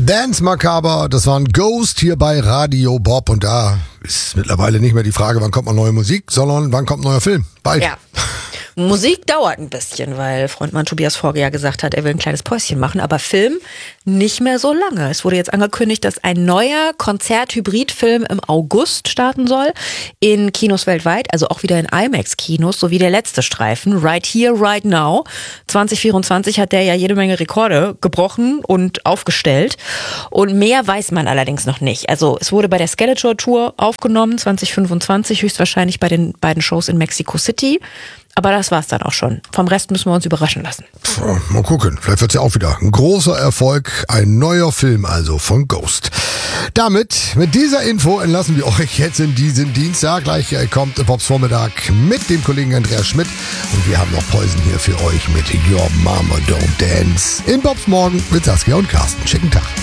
Dance Macabre, das war ein Ghost hier bei Radio Bob. Und da ist mittlerweile nicht mehr die Frage, wann kommt mal neue Musik, sondern wann kommt ein neuer Film. Bald. Ja. Musik dauert ein bisschen, weil Frontmann Tobias Forge ja gesagt hat, er will ein kleines Päuschen machen, aber Film nicht mehr so lange. Es wurde jetzt angekündigt, dass ein neuer Konzert-Hybrid-Film im August starten soll in Kinos weltweit, also auch wieder in IMAX-Kinos, so wie der letzte Streifen, Right Here, Right Now. 2024 hat der ja jede Menge Rekorde gebrochen und aufgestellt und mehr weiß man allerdings noch nicht. Also es wurde bei der Skeletor-Tour aufgenommen, 2025, höchstwahrscheinlich bei den beiden Shows in Mexico City. Aber das war's dann auch schon. Vom Rest müssen wir uns überraschen lassen. Mal gucken, vielleicht wird's ja auch wieder ein großer Erfolg. Ein neuer Film also von Ghost. Mit dieser Info entlassen wir euch jetzt in diesen Dienstag. Gleich kommt Bobs Vormittag mit dem Kollegen Andreas Schmidt. Und wir haben noch Poison hier für euch mit Your Mama Don't Dance. In Bobs Morgen mit Saskia und Carsten. Schicken Tag.